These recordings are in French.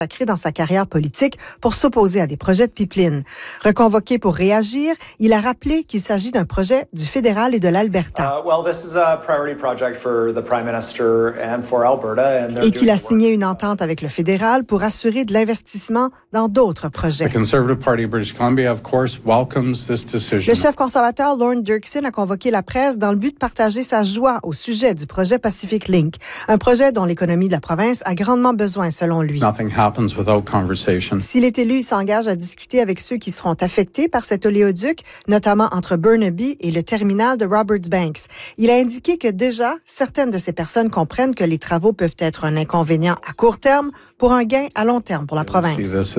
consacré dans sa carrière politique pour s'opposer à des projets de pipeline. Reconvoqué pour réagir, il a rappelé qu'il s'agit d'un projet du fédéral et de l'Alberta. Et qu'il a signé une entente avec le fédéral pour assurer de l'investissement dans d'autres projets. Le chef conservateur Lorne Dirksen a convoqué la presse dans le but de partager sa joie au sujet du projet Pacific Link, un projet dont l'économie de la province a grandement besoin selon lui. S'il est élu, il s'engage à discuter avec ceux qui seront affectés par cet oléoduc, notamment entre Burnaby et le terminal de Roberts Banks. Il a indiqué que déjà, certaines de ces personnes comprennent que les travaux peuvent être un inconvénient à court terme pour un gain à long terme pour la province.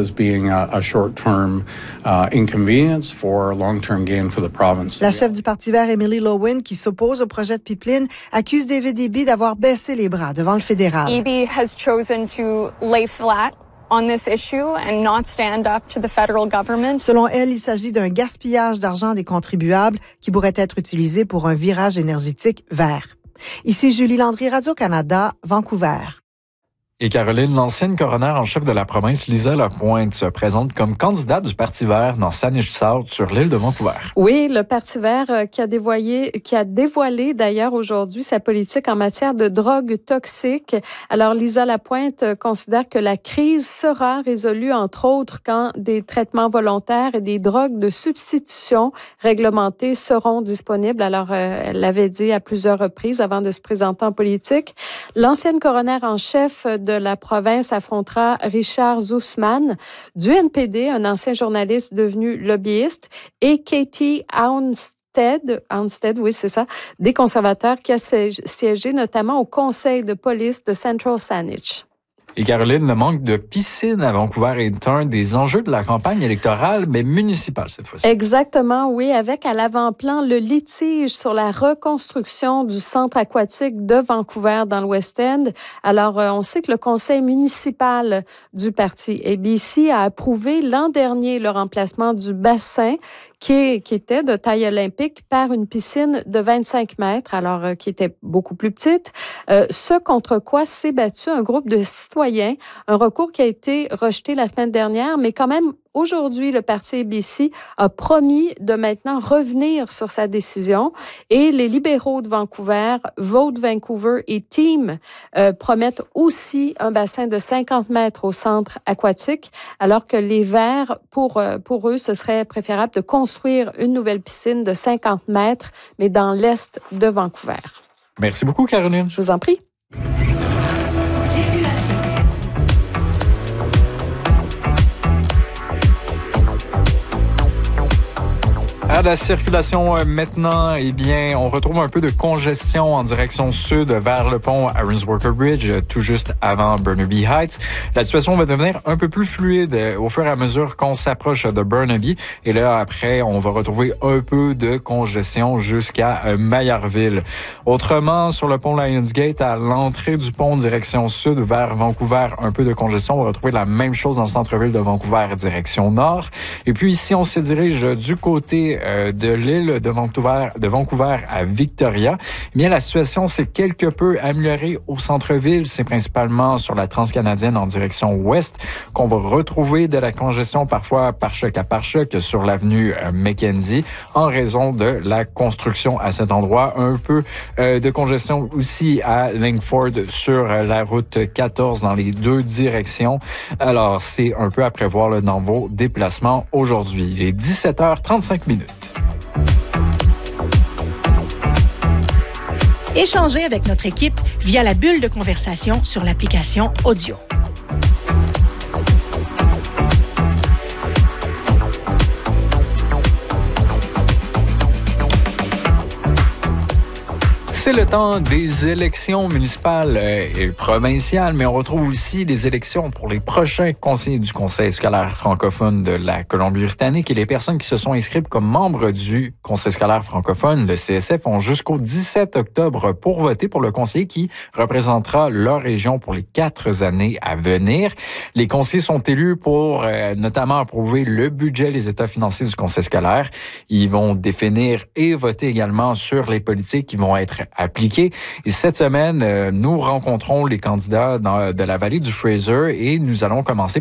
La chef du Parti vert, Emily Lowen, qui s'oppose au projet de pipeline, accuse David Eby d'avoir baissé les bras devant le fédéral. Eby has chosen to lay flat on this issue and not stand up to the federal government. Selon elle, il s'agit d'un gaspillage d'argent des contribuables qui pourrait être utilisé pour un virage énergétique vert. Ici Julie Landry, Radio-Canada, Vancouver. Et Caroline, l'ancienne coroner en chef de la province, Lisa Lapointe, se présente comme candidate du Parti vert dans Saanich South sur l'île de Vancouver. Oui, le Parti vert qui a dévoilé d'ailleurs aujourd'hui sa politique en matière de drogues toxiques. Alors, Lisa Lapointe considère que la crise sera résolue, entre autres, quand des traitements volontaires et des drogues de substitution réglementées seront disponibles. Alors, elle l'avait dit à plusieurs reprises avant de se présenter en politique. L'ancienne coroner en chef de la province affrontera Richard Zussman du NPD, un ancien journaliste devenu lobbyiste, et Katie Hounstead, oui, c'est ça, des conservateurs qui a siégé notamment au conseil de police de Central Saanich. Et Caroline, le manque de piscine à Vancouver est un des enjeux de la campagne électorale, mais municipale cette fois-ci. Exactement, oui, avec à l'avant-plan le litige sur la reconstruction du centre aquatique de Vancouver dans le West End. Alors, on sait que le conseil municipal du parti ABC a approuvé l'an dernier le remplacement du bassin qui était de taille olympique par une piscine de 25 mètres, alors qui était beaucoup plus petite. Ce contre quoi s'est battu un groupe de citoyens, un recours qui a été rejeté la semaine dernière, mais quand même, aujourd'hui, le parti ABC a promis de maintenant revenir sur sa décision et les libéraux de Vancouver, Vote Vancouver et Team promettent aussi un bassin de 50 mètres au centre aquatique, alors que les Verts, pour eux, ce serait préférable de construire une nouvelle piscine de 50 mètres, mais dans l'est de Vancouver. Merci beaucoup, Caroline. Je vous en prie. À la circulation maintenant, eh bien, on retrouve un peu de congestion en direction sud vers le pont Aaron's Walker Bridge, tout juste avant Burnaby Heights. La situation va devenir un peu plus fluide au fur et à mesure qu'on s'approche de Burnaby. Et là, après, on va retrouver un peu de congestion jusqu'à Maillardville. Autrement, sur le pont Lionsgate, à l'entrée du pont direction sud vers Vancouver, un peu de congestion. On va retrouver la même chose dans le centre-ville de Vancouver, direction nord. Et puis ici, on se dirige du côté de l'île de Vancouver à Victoria. Eh bien, la situation s'est quelque peu améliorée au centre-ville. C'est principalement sur la transcanadienne en direction ouest qu'on va retrouver de la congestion, parfois pare-choc à pare-choc sur l'avenue Mackenzie, en raison de la construction à cet endroit. Un peu de congestion aussi à Langford sur la route 14 dans les deux directions. Alors, c'est un peu à prévoir là, dans vos déplacements aujourd'hui. Il est 17h35. Échangez avec notre équipe via la bulle de conversation sur l'application Audio. C'est le temps des élections municipales et provinciales, mais on retrouve aussi les élections pour les prochains conseillers du Conseil scolaire francophone de la Colombie-Britannique et les personnes qui se sont inscrites comme membres du Conseil scolaire francophone, le CSF, ont jusqu'au 17 octobre pour voter pour le conseiller qui représentera leur région pour les 4 années à venir. Les conseillers sont élus pour notamment approuver le budget, les états financiers du Conseil scolaire. Ils vont définir et voter également sur les politiques qui vont être appliquer. Et cette semaine, nous rencontrons les candidats de la vallée du Fraser et nous allons commencer